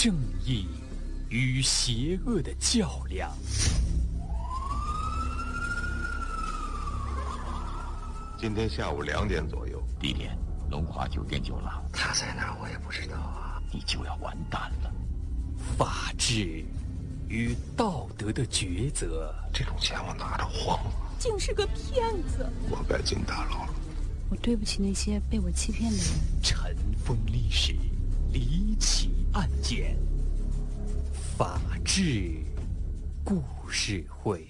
正义与邪恶的较量。 今天下午2点左右， 地点龙华酒店酒廊。 他在哪儿我也不知道啊。 你就要完蛋了。 法治与道德的抉择。 这种钱我拿着慌了， 竟是个骗子， 我该进大牢了。 我对不起那些被我欺骗的人。 尘封历史，离奇案件，法治故事会。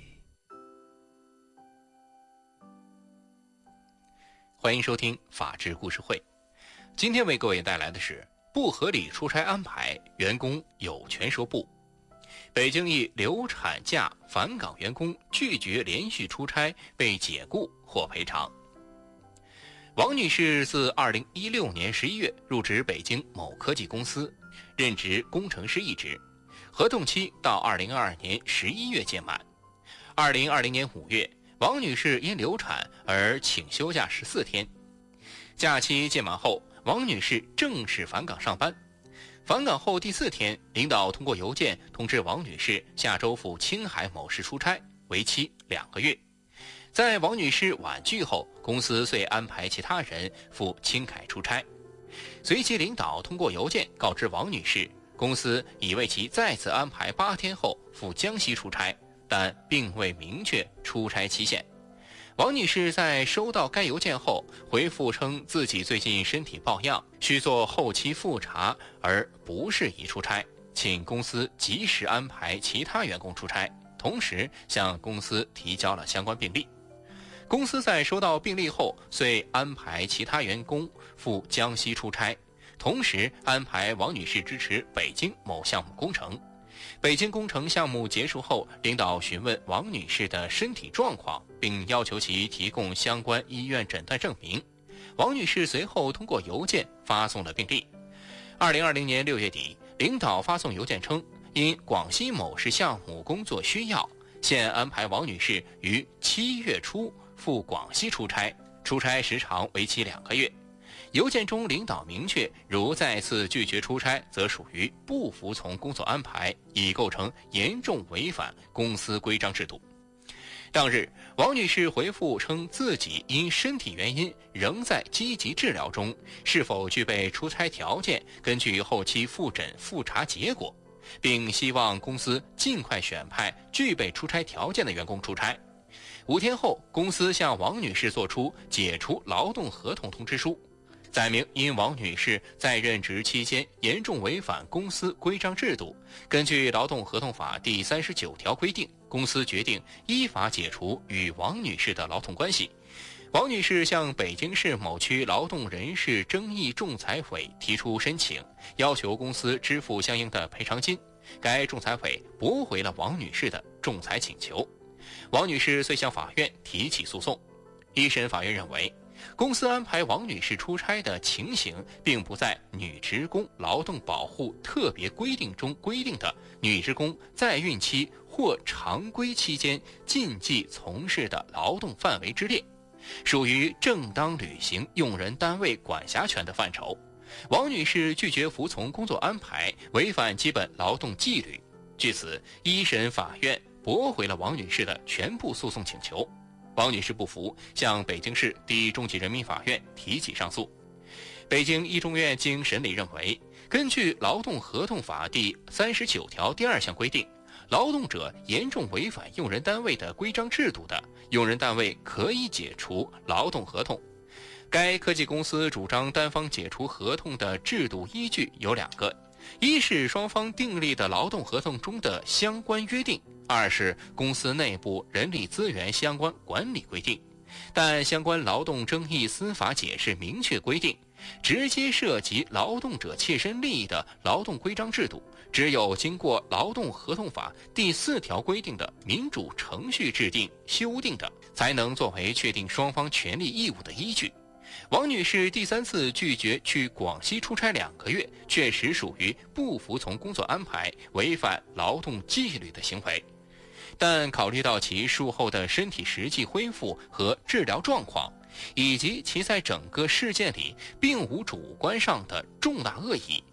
欢迎收听法治故事会。今天为各位带来的是不合理出差安排，员工有权说不。北京一流产假返岗员工拒绝连续出差被解雇获赔偿。王女士自2016年11月入职北京某科技公司，任职工程师一职，合同期到2022年11月届满。2020年5月，王女士因流产而请休假14天。假期届满后，王女士正式返岗上班。返岗后第4天，领导通过邮件通知王女士下周赴青海某市出差，为期2个月。在王女士婉拒后，公司遂安排其他人赴青海出差。随即领导通过邮件告知王女士，公司已为其再次安排8天后赴江西出差，但并未明确出差期限。王女士在收到该邮件后回复称自己最近身体抱恙，需做后期复查而不适宜出差，请公司及时安排其他员工出差，同时向公司提交了相关病历。公司在收到病历后遂安排其他员工赴江西出差，同时安排王女士支持北京某项目工程。北京工程项目结束后，领导询问王女士的身体状况，并要求其提供相关医院诊断证明。王女士随后通过邮件发送了病历。2020年6月底，领导发送邮件称，因广西某市项目工作需要，现安排王女士于7月初赴广西出差，出差时长为期2个月。邮件中领导明确，如再次拒绝出差，则属于不服从工作安排，已构成严重违反公司规章制度。当日，王女士回复称自己因身体原因仍在积极治疗中，是否具备出差条件，根据后期复诊复查结果，并希望公司尽快选派具备出差条件的员工出差。5天后，公司向王女士作出解除劳动合同通知书，载明因王女士在任职期间严重违反公司规章制度，根据劳动合同法第39条规定，公司决定依法解除与王女士的劳动关系。王女士向北京市某区劳动人事争议仲裁委提出申请，要求公司支付相应的赔偿金。该仲裁委驳回了王女士的仲裁请求。王女士遂向法院提起诉讼。一审法院认为，公司安排王女士出差的情形并不在女职工劳动保护特别规定中规定的女职工在孕期或常规期间禁忌从事的劳动范围之列，属于正当履行用人单位管辖权的范畴。王女士拒绝服从工作安排，违反基本劳动纪律。据此，一审法院驳回了王女士的全部诉讼请求。王女士不服，向北京市第一中级人民法院提起上诉。北京一中院经审理认为，根据劳动合同法第39条第2项规定，劳动者严重违反用人单位的规章制度的，用人单位可以解除劳动合同。该科技公司主张单方解除合同的制度依据有2个，一是双方订立的劳动合同中的相关约定，二是公司内部人力资源相关管理规定。但相关劳动争议司法解释明确规定，直接涉及劳动者切身利益的劳动规章制度，只有经过劳动合同法第4条规定的民主程序制定修订的，才能作为确定双方权利义务的依据。王女士第3次拒绝去广西出差2个月，确实属于不服从工作安排，违反劳动纪律的行为。但考虑到其术后的身体实际恢复和治疗状况，以及其在整个事件里并无主观上的重大恶意，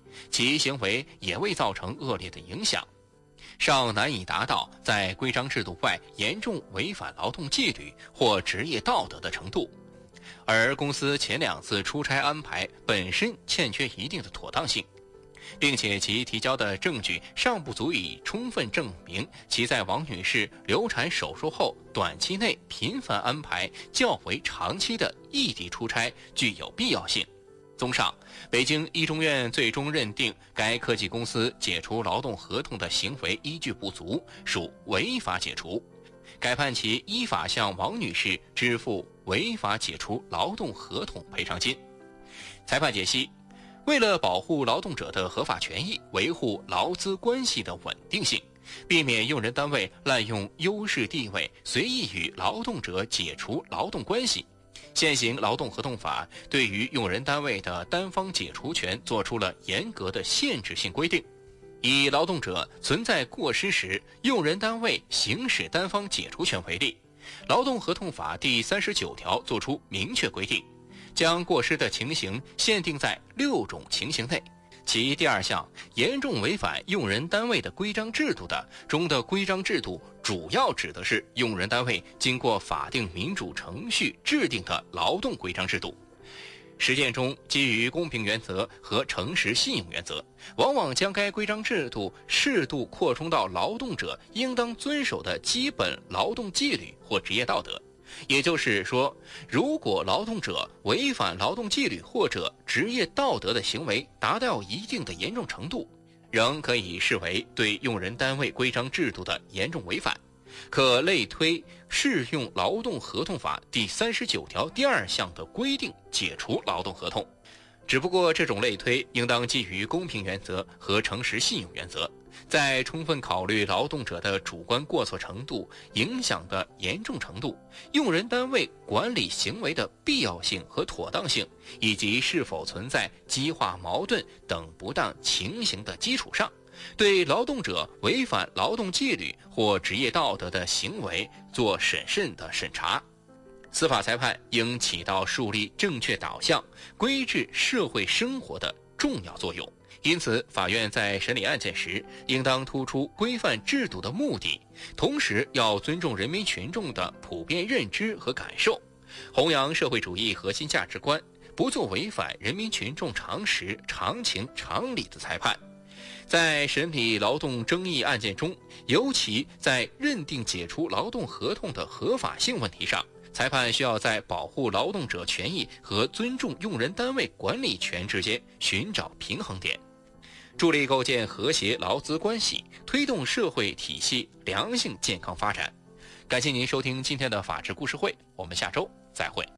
其行为也未造成恶劣的影响，尚难以达到在规章制度外严重违反劳动纪律或职业道德的程度。而公司前2次出差安排本身欠缺一定的妥当性，并且其提交的证据尚不足以充分证明其在王女士流产手术后短期内频繁安排较为长期的异地出差具有必要性。综上，北京一中院最终认定该科技公司解除劳动合同的行为依据不足，属违法解除，改判其依法向王女士支付违法解除劳动合同赔偿金。裁判解析，为了保护劳动者的合法权益，维护劳资关系的稳定性，避免用人单位滥用优势地位，随意与劳动者解除劳动关系，现行劳动合同法对于用人单位的单方解除权作出了严格的限制性规定。以劳动者存在过失时，用人单位行使单方解除权为例，劳动合同法第39条作出明确规定，将过失的情形限定在6种情形内。其第2项，严重违反用人单位的规章制度的中的规章制度，主要指的是用人单位经过法定民主程序制定的劳动规章制度。实践中，基于公平原则和诚实信用原则，往往将该规章制度适度扩充到劳动者应当遵守的基本劳动纪律或职业道德。也就是说，如果劳动者违反劳动纪律或者职业道德的行为达到一定的严重程度，仍可以视为对用人单位规章制度的严重违反，可类推适用劳动合同法第39条第2项的规定解除劳动合同。只不过这种类推应当基于公平原则和诚实信用原则，在充分考虑劳动者的主观过错程度、影响的严重程度、用人单位管理行为的必要性和妥当性，以及是否存在激化矛盾等不当情形的基础上，对劳动者违反劳动纪律或职业道德的行为做审慎的审查。司法裁判应起到树立正确导向、规制社会生活的重要作用。因此，法院在审理案件时，应当突出规范制度的目的，同时要尊重人民群众的普遍认知和感受，弘扬社会主义核心价值观，不做违反人民群众常识、常情、常理的裁判。在审理劳动争议案件中，尤其在认定解除劳动合同的合法性问题上，裁判需要在保护劳动者权益和尊重用人单位管理权之间寻找平衡点，助力构建和谐劳资关系，推动社会体系良性健康发展。感谢您收听今天的法治故事会，我们下周再会。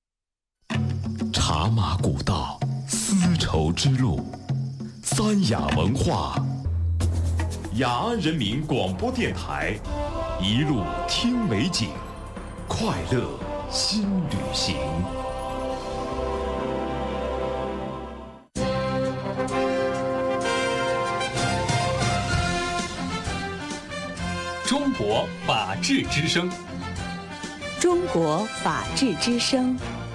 茶马古道，丝绸之路，三雅文化，雅安人民广播电台，一路听美景，快乐新旅行。 中国法治之声， 中国法治之声。